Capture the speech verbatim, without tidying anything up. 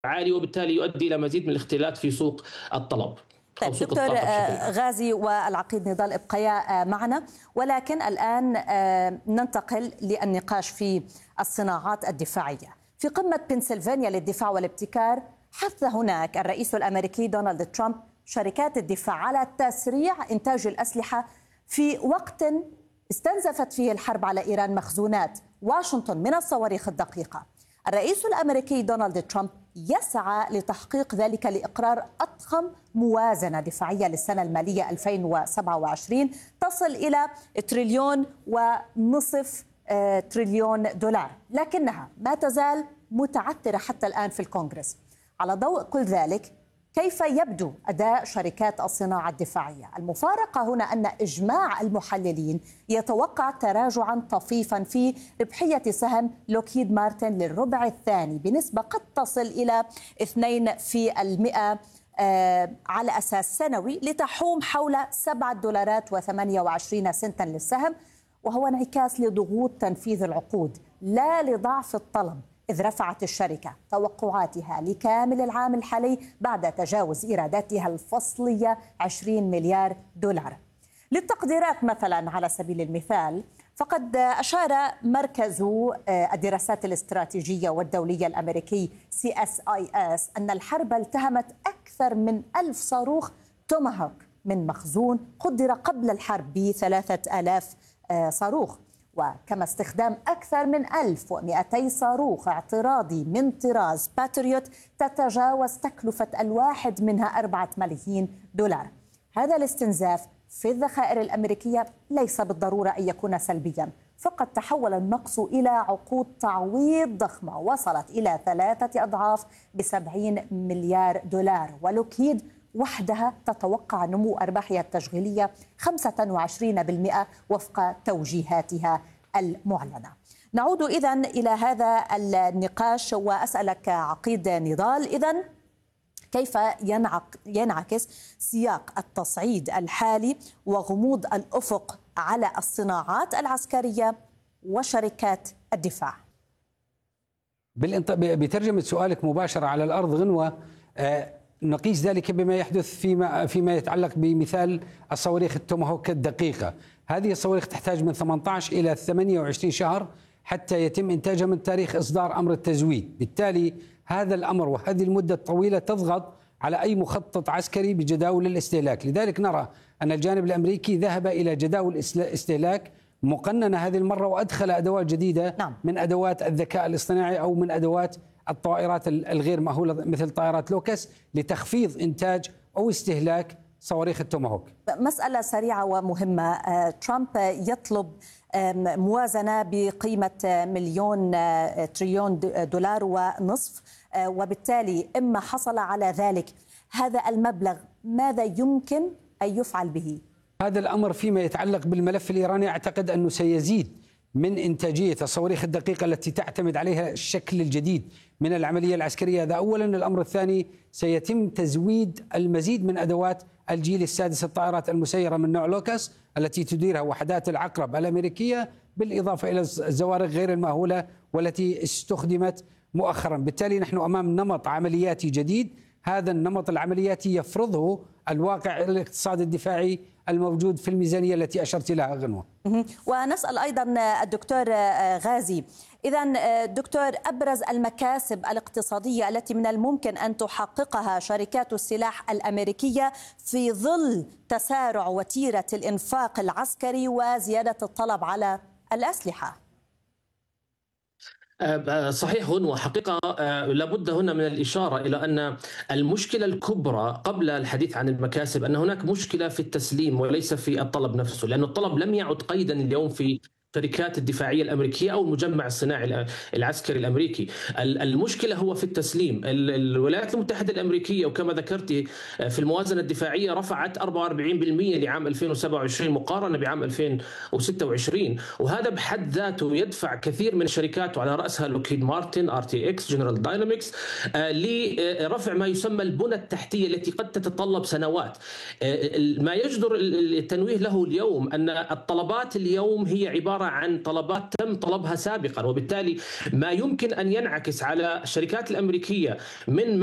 عالي، وبالتالي يؤدي إلى مزيد من الاختلال في سوق الطلب. طيب دكتور غازي والعقيد نضال ابقيا معنا، ولكن الآن ننتقل للنقاش في الصناعات الدفاعية. في قمة بنسلفانيا للدفاع والابتكار حث هناك الرئيس الأمريكي دونالد ترامب شركات الدفاع على تسريع إنتاج الأسلحة في وقت استنزفت فيه الحرب على إيران مخزونات واشنطن من الصواريخ الدقيقة. الرئيس الأمريكي دونالد ترامب يسعى لتحقيق ذلك لإقرار أضخم موازنة دفاعية للسنة المالية ألفين وسبعة وعشرين تصل إلى تريليون ونصف تريليون دولار، لكنها ما تزال متعثرة حتى الآن في الكونغرس. على ضوء كل ذلك، كيف يبدو أداء شركات الصناعة الدفاعية؟ المفارقة هنا أن إجماع المحللين يتوقع تراجعا طفيفا في ربحية سهم لوكهيد مارتن للربع الثاني بنسبة قد تصل إلى اثنين في المئة على أساس سنوي، لتحوم حول سبعة دولارات وثمانية وعشرين سنتا للسهم، وهو انعكاس لضغوط تنفيذ العقود لا لضعف الطلب، إذ رفعت الشركة توقعاتها لكامل العام الحالي بعد تجاوز إيراداتها الفصلية عشرين مليار دولار. للتقديرات مثلا على سبيل المثال، فقد أشار مركز الدراسات الاستراتيجية والدولية الأمريكي سي إس آي إس أن الحرب التهمت أكثر من ألف صاروخ توماهوك من مخزون قدر قبل الحرب بثلاثة آلاف صاروخ، وكما استخدام أكثر من ألف ومئتي صاروخ اعتراضي من طراز باتريوت تتجاوز تكلفة الواحد منها أربعة ملايين دولار. هذا الاستنزاف في الذخائر الأمريكية ليس بالضرورة أن يكون سلبيا، فقد تحول النقص إلى عقود تعويض ضخمة وصلت إلى ثلاثة أضعاف بسبعين مليار دولار، ولوكهيد وحدها تتوقع نمو أرباحها التشغيلية خمسة وعشرين بالمئة وفق توجيهاتها المعلنة. نعود إذن إلى هذا النقاش وأسألك عقيد نضال، إذن كيف ينعكس سياق التصعيد الحالي وغموض الأفق على الصناعات العسكرية وشركات الدفاع؟ بترجمة سؤالك مباشرة على الأرض غنوة، نقيس ذلك بما يحدث فيما فيما يتعلق بمثال الصواريخ التوماهوك الدقيقة. هذه الصواريخ تحتاج من ثمانية عشر إلى ثمانية وعشرين شهر حتى يتم إنتاجها من تاريخ إصدار أمر التزويد. بالتالي هذا الأمر وهذه المدة الطويلة تضغط على أي مخطط عسكري بجداول الاستهلاك. لذلك نرى أن الجانب الأمريكي ذهب إلى جداول استهلاك مقننة هذه المرة، وأدخل أدوات جديدة نعم. من أدوات الذكاء الاصطناعي أو من أدوات الطائرات الغير مأهولة مثل طائرات لوكس لتخفيض إنتاج أو استهلاك صواريخ التوماهوك. مسألة سريعة ومهمة، ترامب يطلب موازنة بقيمة مليون تريليون دولار ونصف، وبالتالي إما حصل على ذلك هذا المبلغ ماذا يمكن أن يفعل به؟ هذا الأمر فيما يتعلق بالملف الإيراني أعتقد أنه سيزيد من إنتاجية الصواريخ الدقيقة التي تعتمد عليها الشكل الجديد من العملية العسكرية. هذا أولا. الأمر الثاني، سيتم تزويد المزيد من أدوات الجيل السادس الطائرات المسيرة من نوع لوكس التي تديرها وحدات العقرب الأمريكية، بالإضافة إلى الزوارق غير المأهولة والتي استخدمت مؤخرا. بالتالي نحن أمام نمط عملياتي جديد، هذا النمط العملياتي يفرضه الواقع الاقتصاد الدفاعي الموجود في الميزانية التي أشرت لها غنوة. ونسأل أيضا الدكتور غازي، إذن دكتور، أبرز المكاسب الاقتصادية التي من الممكن أن تحققها شركات السلاح الأمريكية في ظل تسارع وتيرة الإنفاق العسكري وزيادة الطلب على الأسلحة؟ صحيح غنوة، حقيقة لابد هنا من الإشارة إلى أن المشكلة الكبرى قبل الحديث عن المكاسب أن هناك مشكلة في التسليم وليس في الطلب نفسه، لأن الطلب لم يعد قيدا اليوم في الشركات الدفاعية الأمريكية أو المجمع الصناعي العسكري الأمريكي. المشكلة هو في التسليم. الولايات المتحدة الأمريكية وكما ذكرت في الموازنة الدفاعية رفعت أربعة وأربعين بالمئة لعام ألفين وسبعة وعشرين مقارنة بعام ألفين وستة وعشرين، وهذا بحد ذاته يدفع كثير من الشركات وعلى رأسها لوكهيد مارتن، ار تي اكس، جنرال داينامكس لرفع ما يسمى البنى التحتية التي قد تتطلب سنوات. ما يجدر التنويه له اليوم أن الطلبات اليوم هي عبارة عبارة عن طلبات تم طلبها سابقا، وبالتالي ما يمكن أن ينعكس على الشركات الأمريكية من